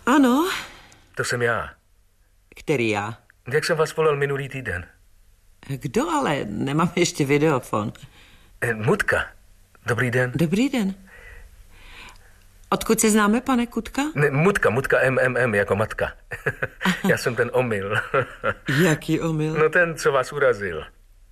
Ano. To jsem já. Který já? Jak jsem vás volal minulý týden? Kdo ale? Nemám ještě videofon. Mutka. Dobrý den. Dobrý den. Odkud se známe, pane Kutka? Ne, Mutka, MMM, jako matka. Já jsem ten omyl. Jaký omyl? No ten, co vás urazil.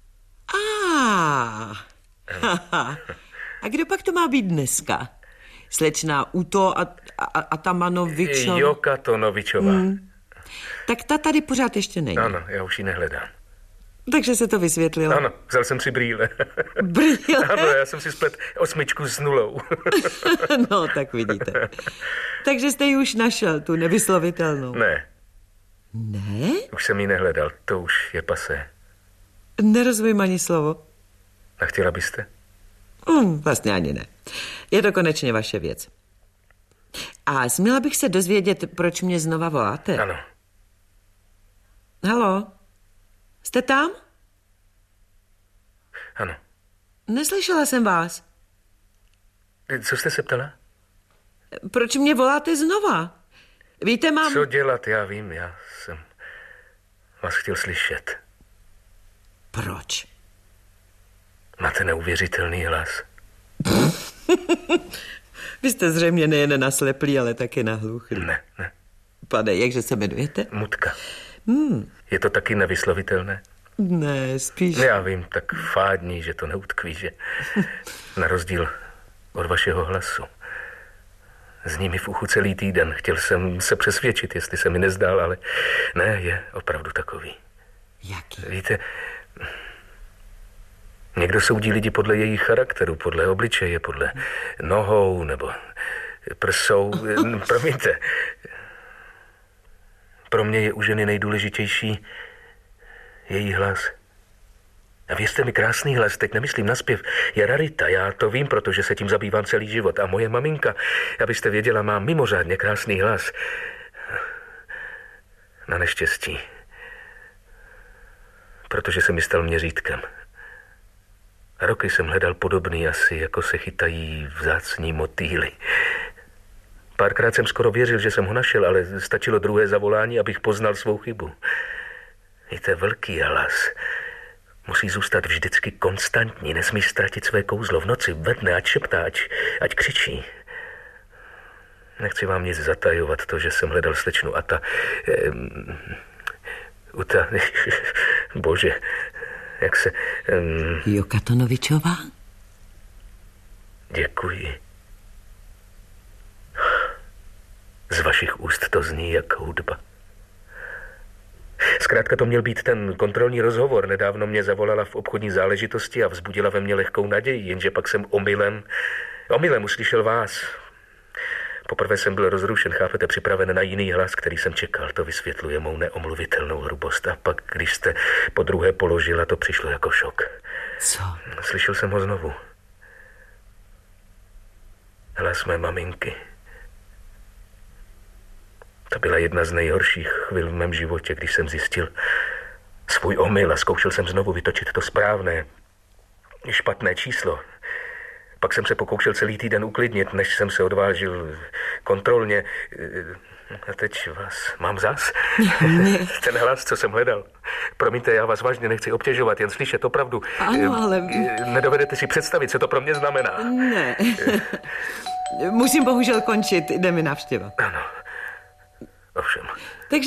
A kdo pak to má být dneska? Slečná Uto a Tamanovičová? Joka Tonovičová. Tak ta tady pořád ještě není. Ano, já už ji nehledám. Takže se to vysvětlilo. Ano, vzal jsem si brýle. Brýle? Ano, já jsem si splet 8 s 0. No, tak vidíte. Takže jste ji už našel, tu nevyslovitelnou. Ne. Ne? Už jsem ji nehledal, to už je pasé. Nerozumím ani slovo. A chtěla byste? Vlastně ani ne. Je to konečně vaše věc. A směla bych se dozvědět, proč mě znova voláte? Ano. Haló? Jste tam? Ano. Neslyšela jsem vás. Co jste se ptala? Proč mě voláte znova? Víte, mám... Co dělat, já vím, já jsem vás chtěl slyšet. Proč? Máte neuvěřitelný hlas. Vy jste zřejmě nejen nasleplý, ale taky nahluchlý. Ne. Pane, jakže se jmenujete? Mutka. Je to taky nevyslovitelné? Ne, spíš... Já vím, tak fádní, že to neutkví, že na rozdíl od vašeho hlasu. Zní mi v uchu celý týden. Chtěl jsem se přesvědčit, jestli se mi nezdál, ale ne, je opravdu takový. Jaký? Víte, někdo soudí lidi podle jejich charakteru, podle obličeje, podle nohou nebo prsou. Promiňte. Pro mě je u ženy nejdůležitější její hlas. A věřte mi, krásný hlas, teď nemyslím na zpěv, je rarita. Já to vím, protože se tím zabývám celý život. A moje maminka, abyste věděla, má mimořádně krásný hlas. Na neštěstí. Protože se mi stal měřítkem. A roky jsem hledal podobný asi, jako se chytají vzácní motýly. Párkrát jsem skoro věřil, že jsem ho našel, ale stačilo druhé zavolání, abych poznal svou chybu. Víte, velký hlas musí zůstat vždycky konstantní, nesmí ztratit své kouzlo v noci, ve dne, ať šeptá, ať křičí. Nechci vám nic zatajovat, to, že jsem hledal slečnu a bože, jak se... Joka Tonovičová? Děkuji. Z vašich úst to zní jak hudba. Zkrátka to měl být ten kontrolní rozhovor. Nedávno mě zavolala v obchodní záležitosti a vzbudila ve mně lehkou naději, jenže pak jsem omylem uslyšel vás. Poprvé jsem byl rozrušen, chápete, připraven na jiný hlas, který jsem čekal. To vysvětluje mou neomluvitelnou hrubost. A pak, když jste po druhé položila, to přišlo jako šok. Co? Slyšel jsem ho znovu. Hlas mé maminky. To byla jedna z nejhorších chvil v mém životě, když jsem zjistil svůj omyl a zkoušel jsem znovu vytočit to správné, špatné číslo. Pak jsem se pokoušel celý týden uklidnit, než jsem se odvážil kontrolně. A teď vás mám zas? Ten hlas, co jsem hledal. Promiňte, já vás vážně nechci obtěžovat, jen slyšet opravdu. Ano, ale... Nedovedete si představit, co to pro mě znamená. Ne. Musím bohužel končit, jde mi návštěva. Ano. Ovšem. Takže